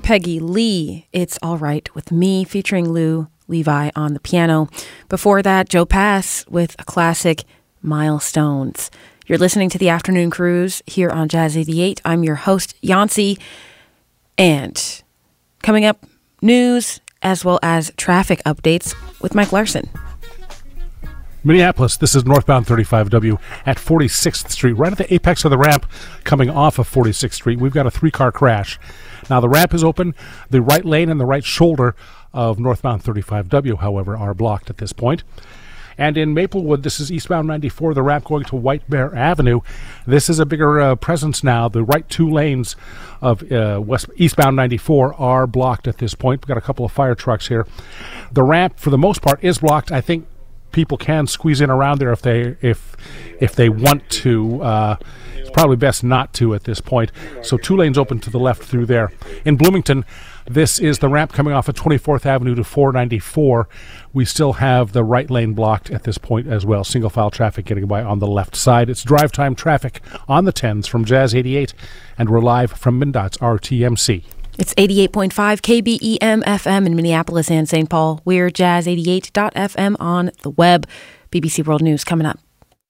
Peggy Lee, It's All Right With Me, featuring Lou Levi on the piano. Before that, Joe Pass with a classic, Milestones. You're listening to The Afternoon Cruise here on Jazz 88. I'm your host, Yancy. And coming up, news as well as traffic updates with Mike Larson. Minneapolis, this is northbound 35W at 46th Street, right at the apex of the ramp coming off of 46th Street. We've got a 3-car crash. Now, the ramp is open. The right lane and the right shoulder of northbound 35W, however, are blocked at this point. And in Maplewood, this is eastbound 94, the ramp going to White Bear Avenue. This is a bigger presence now. The right 2 lanes of eastbound 94 are blocked at this point. We've got a couple of fire trucks here. The ramp, for the most part, is blocked. I think people can squeeze in around there if they want to. It's probably best not to at this point. So 2 lanes open to the left through there. In Bloomington, this is the ramp coming off of 24th Avenue to 494. We still have the right lane blocked at this point as well. Single file traffic getting by on the left side. It's drive time traffic on the 10s from Jazz 88, and we're live from MnDOT's RTMC. It's 88.5 KBEM FM in Minneapolis and St. Paul. We're jazz88.fm on the web. BBC World News coming up.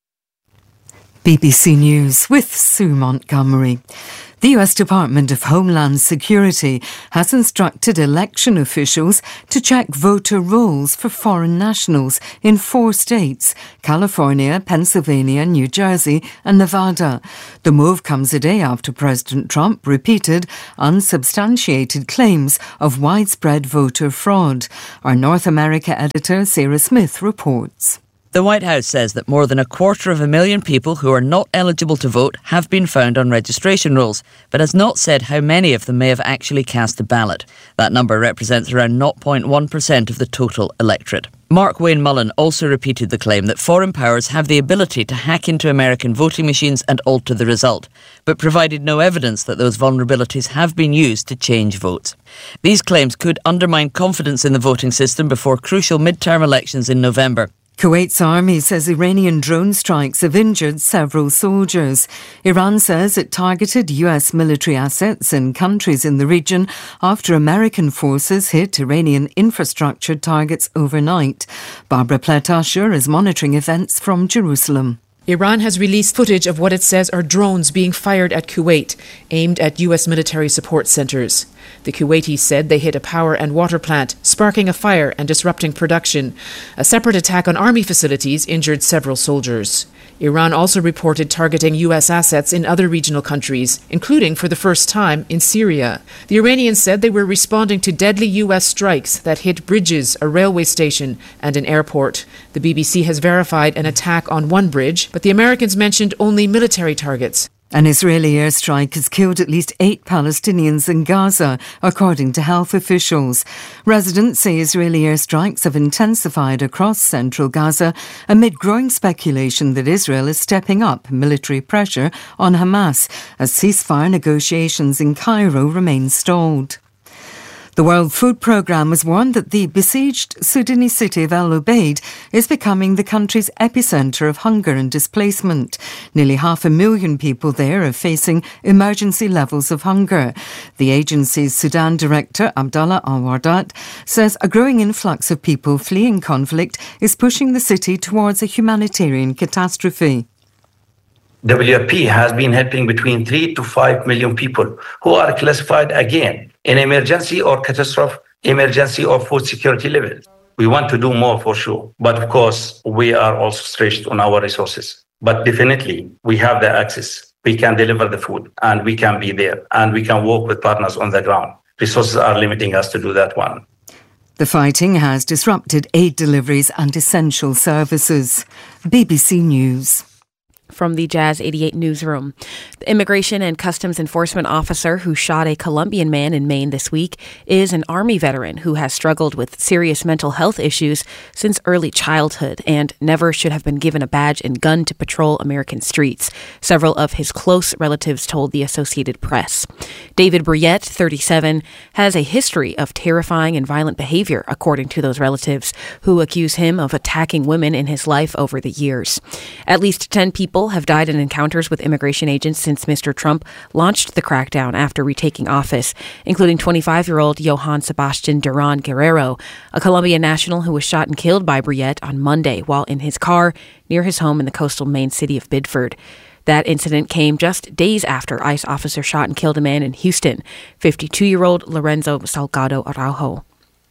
BBC News with Sue Montgomery. The US Department of Homeland Security has instructed election officials to check voter rolls for foreign nationals in 4 states: California, Pennsylvania, New Jersey and Nevada. The move comes a day after President Trump repeated unsubstantiated claims of widespread voter fraud. Our North America editor Sarah Smith reports. The White House says that more than 250,000 people who are not eligible to vote have been found on registration rolls, but has not said how many of them may have actually cast a ballot. That number represents around 0.1% of the total electorate. Mark Wayne Mullen also repeated the claim that foreign powers have the ability to hack into American voting machines and alter the result, but provided no evidence that those vulnerabilities have been used to change votes. These claims could undermine confidence in the voting system before crucial midterm elections in November. Kuwait's army says Iranian drone strikes have injured several soldiers. Iran says it targeted US military assets in countries in the region after American forces hit Iranian infrastructure targets overnight. Barbara Pletasher is monitoring events from Jerusalem. Iran has released footage of what it says are drones being fired at Kuwait, aimed at U.S. military support centers. The Kuwaitis said they hit a power and water plant, sparking a fire and disrupting production. A separate attack on army facilities injured several soldiers. Iran also reported targeting U.S. assets in other regional countries, including for the first time in Syria. The Iranians said they were responding to deadly U.S. strikes that hit bridges, a railway station and an airport. The BBC has verified an attack on one bridge, but the Americans mentioned only military targets. An Israeli airstrike has killed at least 8 Palestinians in Gaza, according to health officials. Residents say Israeli airstrikes have intensified across central Gaza amid growing speculation that Israel is stepping up military pressure on Hamas as ceasefire negotiations in Cairo remain stalled. The World Food Programme has warned that the besieged Sudanese city of El Obeid is becoming the country's epicentre of hunger and displacement. Nearly 500,000 people there are facing emergency levels of hunger. The agency's Sudan director, Abdallah Al-Wardat, says a growing influx of people fleeing conflict is pushing the city towards a humanitarian catastrophe. WFP has been helping between 3 to 5 million people who are classified again in emergency or catastrophe, emergency or food security level. We want to do more for sure, but of course we are also stretched on our resources. But definitely we have the access. We can deliver the food and we can be there and we can work with partners on the ground. Resources are limiting us to do that one. The fighting has disrupted aid deliveries and essential services. BBC News. From the Jazz 88 newsroom. The immigration and customs enforcement officer who shot a Colombian man in Maine this week is an Army veteran who has struggled with serious mental health issues since early childhood and never should have been given a badge and gun to patrol American streets. Several of his close relatives told the Associated Press. David Briette, 37, has a history of terrifying and violent behavior, according to those relatives, who accuse him of attacking women in his life over the years. At least 10 people people have died in encounters with immigration agents since Mr. Trump launched the crackdown after retaking office, including 25-year-old Johann Sebastian Duran Guerrero, a Colombian national who was shot and killed by Briette on Monday while in his car near his home in the coastal Maine city of Biddeford. That incident came just days after ICE officers shot and killed a man in Houston, 52-year-old Lorenzo Salgado Araujo.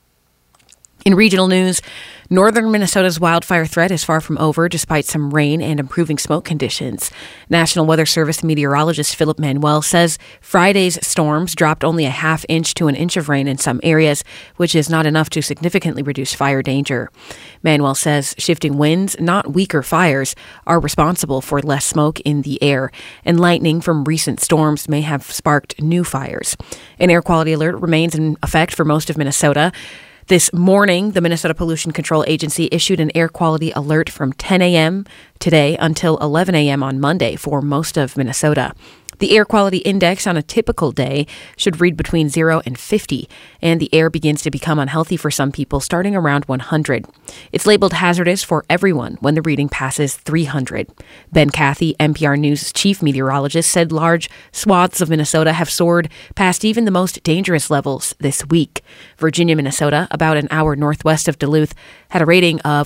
In regional news, northern Minnesota's wildfire threat is far from over despite some rain and improving smoke conditions. National Weather Service meteorologist Philip Manuel says Friday's storms dropped only a half inch to an inch of rain in some areas, which is not enough to significantly reduce fire danger. Manuel says shifting winds, not weaker fires, are responsible for less smoke in the air, and lightning from recent storms may have sparked new fires. An air quality alert remains in effect for most of Minnesota. This morning, the Minnesota Pollution Control Agency issued an air quality alert from 10 a.m. today until 11 a.m. on Monday for most of Minnesota. The air quality index on a typical day should read between 0 and 50, and the air begins to become unhealthy for some people starting around 100. It's labeled hazardous for everyone when the reading passes 300. Ben Cathy, NPR News' chief meteorologist, said large swaths of Minnesota have soared past even the most dangerous levels this week. Virginia, Minnesota, about an hour northwest of Duluth, had a rating of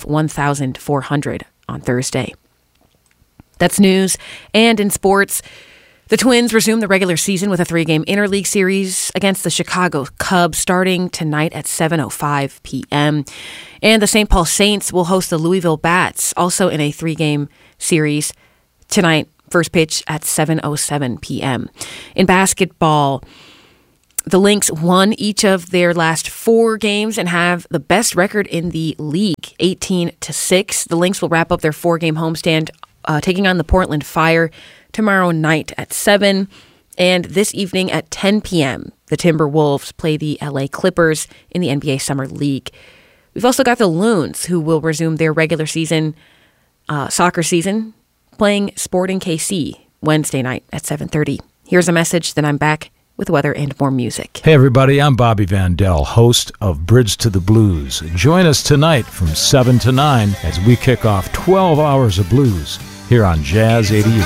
1,400 on Thursday. That's news. And in sports, the Twins resume the regular season with a 3-game interleague series against the Chicago Cubs starting tonight at 7:05 p.m. And the St. Paul Saints will host the Louisville Bats, also in a 3-game series tonight, first pitch at 7:07 p.m. In basketball, the Lynx won each of their last 4 games and have the best record in the league, 18-6. The Lynx will wrap up their 4-game homestand taking on the Portland Fire tomorrow night at 7. And this evening at 10 p.m., the Timberwolves play the LA Clippers in the NBA Summer League. We've also got the Loons, who will resume their regular season soccer season, playing Sporting KC Wednesday night at 7:30. Here's a message, then I'm back with weather and more music. Hey everybody, I'm Bobby Vandell, host of Bridge to the Blues. Join us tonight from 7 to 9 as we kick off 12 hours of blues here on Jazz 88.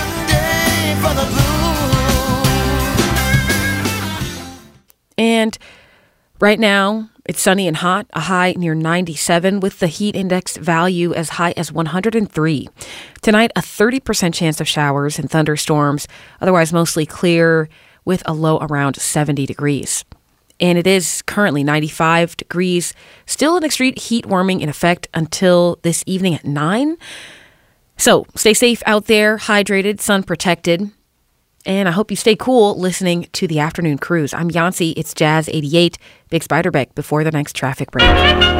And right now, it's sunny and hot, a high near 97 with the heat index value as high as 103. Tonight, a 30% chance of showers and thunderstorms, otherwise mostly clear with a low around 70 degrees. And it is currently 95 degrees, still an extreme heat warming in effect until this evening at 9. So stay safe out there, hydrated, sun protected. And I hope you stay cool listening to the Afternoon Cruise. I'm Yancy. It's Jazz 88. Big Spiderbeck before the next traffic break.